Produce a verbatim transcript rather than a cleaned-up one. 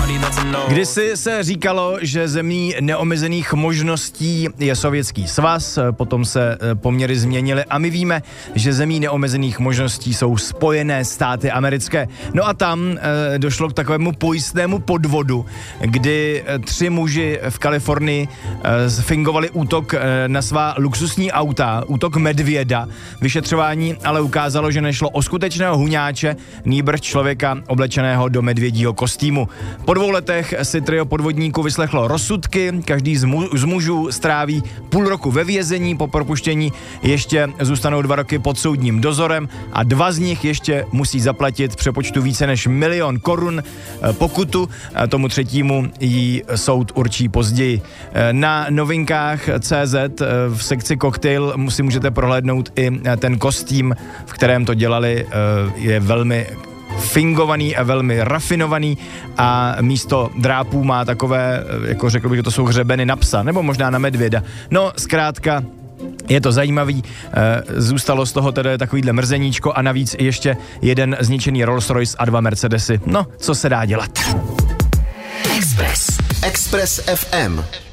Kdysi se říkalo, že zemí neomezených možností je Sovětský svaz, potom se poměry změnily a my víme, že zemí neomezených možností jsou Spojené státy americké. No a tam e, došlo k takovému pojistnému podvodu, kdy tři muži v Kalifornii e, fingovali útok e, na svá luxusní auta, útok medvěda. Vyšetřování ale ukázalo, že nešlo o skutečného huňáče, nýbrž člověka oblečeného do medvědího kostýmu. Po dvou letech si trio podvodníků vyslechlo rozsudky, každý z, mu- z mužů stráví půl roku ve vězení, po propuštění ještě zůstanou dva roky pod soudním dozorem a dva z nich ještě musí zaplatit v přepočtu více než milion korun pokutu, tomu třetímu jí soud určí později. Na novinkách tečka cé zet v sekci Cocktail si můžete prohlédnout i ten kostým, v kterém to dělali, je velmi fingovaný a velmi rafinovaný a místo drápů má takové, jako řekl bych, že to jsou hřebeny na psa, nebo možná na medvěda. No, zkrátka, je to zajímavý, zůstalo z toho tedy takovýhle mrzeníčko a navíc ještě jeden zničený Rolls Royce a dva Mercedesy. No, co se dá dělat? Express. Express ef em.